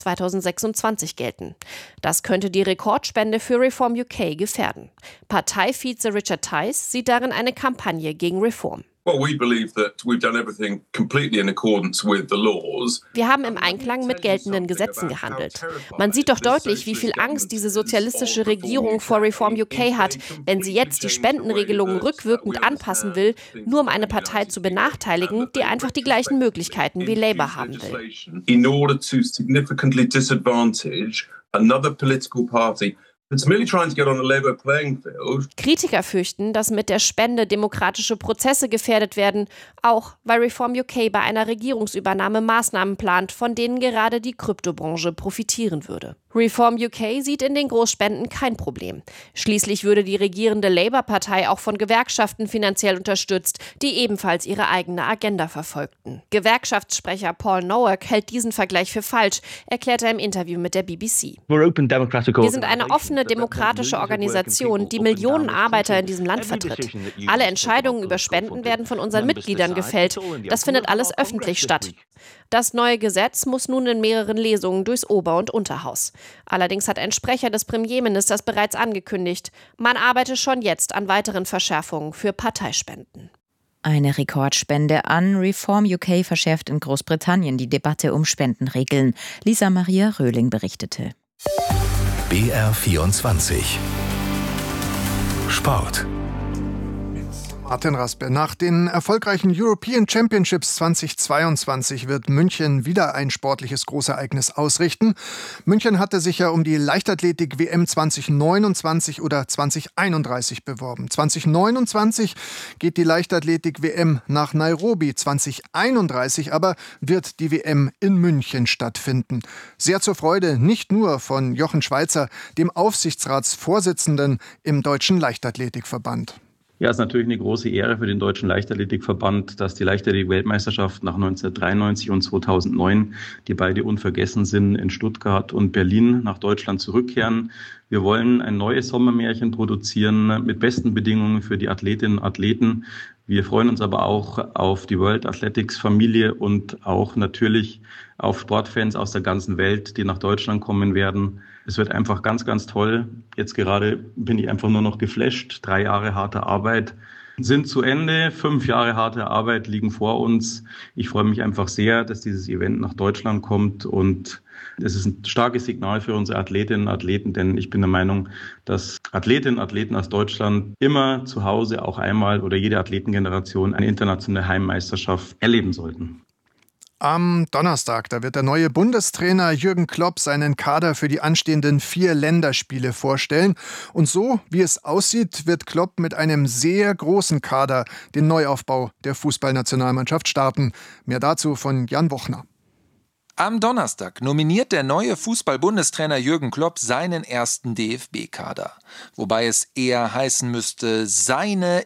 2026 gelten. Das könnte die Rekordspende für Reform UK gefährden. Parteivize Richard Tice sieht darin eine Kampagne gegen Reform. Wir haben im Einklang mit geltenden Gesetzen gehandelt. Man sieht doch deutlich, wie viel Angst diese sozialistische Regierung vor Reform UK hat, wenn sie jetzt die Spendenregelungen rückwirkend anpassen will, nur um eine Partei zu benachteiligen, die einfach die gleichen Möglichkeiten wie Labour haben will. Kritiker fürchten, dass mit der Spende demokratische Prozesse gefährdet werden, auch weil Reform UK bei einer Regierungsübernahme Maßnahmen plant, von denen gerade die Kryptobranche profitieren würde. Reform UK sieht in den Großspenden kein Problem. Schließlich würde die regierende Labour-Partei auch von Gewerkschaften finanziell unterstützt, die ebenfalls ihre eigene Agenda verfolgten. Gewerkschaftssprecher Paul Nowak hält diesen Vergleich für falsch, erklärte er im Interview mit der BBC. Wir sind eine offene demokratische Organisation, die Millionen Arbeiter in diesem Land vertritt. Alle Entscheidungen über Spenden werden von unseren Mitgliedern gefällt. Das findet alles öffentlich statt. Das neue Gesetz muss nun in mehreren Lesungen durchs Ober- und Unterhaus. Allerdings hat ein Sprecher des Premierministers bereits angekündigt, man arbeite schon jetzt an weiteren Verschärfungen für Parteispenden. Eine Rekordspende an Reform UK verschärft in Großbritannien die Debatte um Spendenregeln. Lisa Maria Röhling berichtete. BR24 Sport. Martin Raspe. Nach den erfolgreichen European Championships 2022 wird München wieder ein sportliches Großereignis ausrichten. München hatte sich ja um die Leichtathletik-WM 2029 oder 2031 beworben. 2029 geht die Leichtathletik-WM nach Nairobi. 2031 aber wird die WM in München stattfinden. Sehr zur Freude nicht nur von Jochen Schweizer, dem Aufsichtsratsvorsitzenden im Deutschen Leichtathletikverband. Ja, es ist natürlich eine große Ehre für den Deutschen Leichtathletikverband, dass die Leichtathletik-Weltmeisterschaft nach 1993 und 2009, die beide unvergessen sind, in Stuttgart und Berlin nach Deutschland zurückkehren. Wir wollen ein neues Sommermärchen produzieren mit besten Bedingungen für die Athletinnen und Athleten. Wir freuen uns aber auch auf die World Athletics Familie und auch natürlich auf Sportfans aus der ganzen Welt, die nach Deutschland kommen werden. Es wird einfach ganz, ganz toll. Jetzt gerade bin ich einfach nur noch geflasht. 3 Jahre harte Arbeit sind zu Ende. 5 Jahre harte Arbeit liegen vor uns. Ich freue mich einfach sehr, dass dieses Event nach Deutschland kommt und es ist ein starkes Signal für unsere Athletinnen und Athleten, denn ich bin der Meinung, dass Athletinnen und Athleten aus Deutschland immer zu Hause auch einmal oder jede Athletengeneration eine internationale Heimmeisterschaft erleben sollten. Am Donnerstag, da wird der neue Bundestrainer Jürgen Klopp seinen Kader für die anstehenden 4 Länderspiele vorstellen. Und so, wie es aussieht, wird Klopp mit einem sehr großen Kader den Neuaufbau der Fußballnationalmannschaft starten. Mehr dazu von Jan Wochner. Am Donnerstag nominiert der neue Fußball-Bundestrainer Jürgen Klopp seinen ersten DFB-Kader. Wobei es eher heißen müsste, seine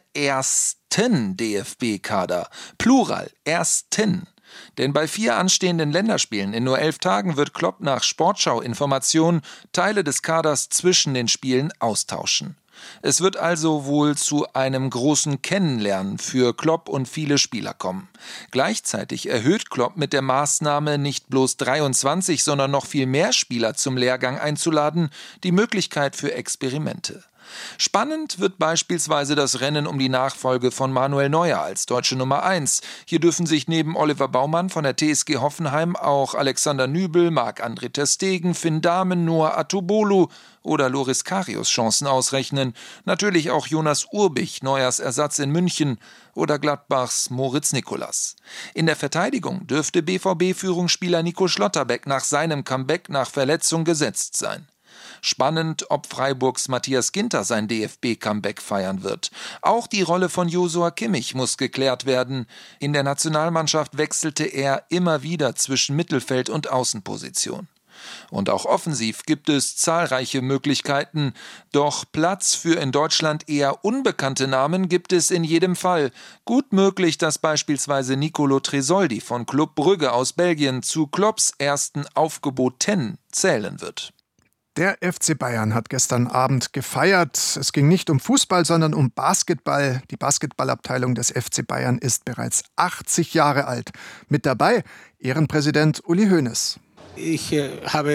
ersten DFB-Kader. Plural, ersten. Denn bei 4 anstehenden Länderspielen in nur 11 Tagen wird Klopp nach Sportschau-Informationen Teile des Kaders zwischen den Spielen austauschen. Es wird also wohl zu einem großen Kennenlernen für Klopp und viele Spieler kommen. Gleichzeitig erhöht Klopp mit der Maßnahme, nicht bloß 23, sondern noch viel mehr Spieler zum Lehrgang einzuladen, die Möglichkeit für Experimente. Spannend wird beispielsweise das Rennen um die Nachfolge von Manuel Neuer als deutsche Nummer 1. Hier dürfen sich neben Oliver Baumann von der TSG Hoffenheim auch Alexander Nübel, Marc-André ter Stegen, Finn Dahmen, Noah Atubolu oder Loris Karius Chancen ausrechnen. Natürlich auch Jonas Urbich, Neuers Ersatz in München, oder Gladbachs Moritz Nicolas. In der Verteidigung dürfte BVB-Führungsspieler Nico Schlotterbeck nach seinem Comeback nach Verletzung gesetzt sein. Spannend, ob Freiburgs Matthias Ginter sein DFB-Comeback feiern wird. Auch die Rolle von Josua Kimmich muss geklärt werden. In der Nationalmannschaft wechselte er immer wieder zwischen Mittelfeld- und Außenposition. Und auch offensiv gibt es zahlreiche Möglichkeiten. Doch Platz für in Deutschland eher unbekannte Namen gibt es in jedem Fall. Gut möglich, dass beispielsweise Nicolo Tresoldi von Club Brügge aus Belgien zu Klopps ersten Aufgeboten zählen wird. Der FC Bayern hat gestern Abend gefeiert. Es ging nicht um Fußball, sondern um Basketball. Die Basketballabteilung des FC Bayern ist bereits 80 Jahre alt. Mit dabei Ehrenpräsident Uli Hoeneß. Ich habe